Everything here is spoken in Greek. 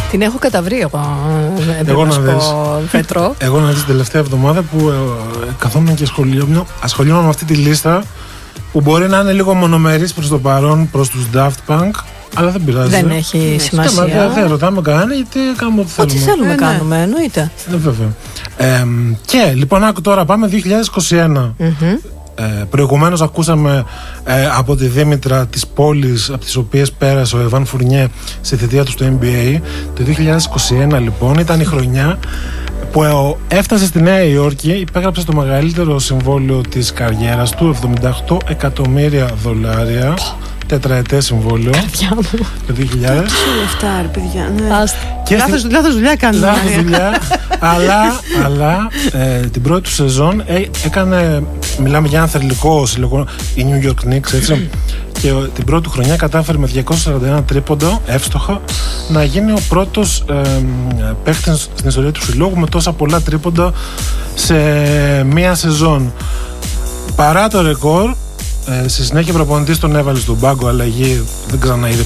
Την έχω καταβρει εγώ να δεις. Πέτρο. Εγώ να δεις την τελευταία εβδομάδα που καθόμουν και ασχολιόμουν με αυτή τη λίστα που μπορεί να είναι λίγο μονομερής προς το παρόν προς τους Daft Punk, αλλά δεν πειράζει. Δεν έχει σημασία. Δεν ρωτάμε κανένα, γιατί κάνουμε ό,τι θέλουμε. Ό,τι θέλουμε κάνουμε, εννοείται. Βέβαια. Και λοιπόν, άκου τώρα, πάμε 2021. Προηγουμένως ακούσαμε από τη Δήμητρα της πόλης από τις οποίες πέρασε ο Εβάν Φουρνιέ στη θητεία του στο NBA. Το 2021 λοιπόν ήταν η χρονιά που έφτασε στη Νέα Υόρκη, υπέγραψε το μεγαλύτερο συμβόλαιο της καριέρας του, $78 εκατομμύρια, τετραετές συμβόλαιο το 2000. Τι λεφτά, ρε παιδιά. Λάθος δουλειά κάνει. Αλλά την πρώτη του σεζόν έκανε, μιλάμε για ένα θερλικό συλλογό, η New York Knicks, έτσι. Και την πρώτη του χρονιά κατάφερε με 241 τρίποντο, εύστοχα, να γίνει ο πρώτος παίχτης στην ιστορία του συλλόγου με τόσα πολλά τρίποντα σε μία σεζόν. Παρά το ρεκόρ, στη συνέχεια προπονητής τον έβαλε στον πάγκο, αλλαγή, δεν ξαναείδε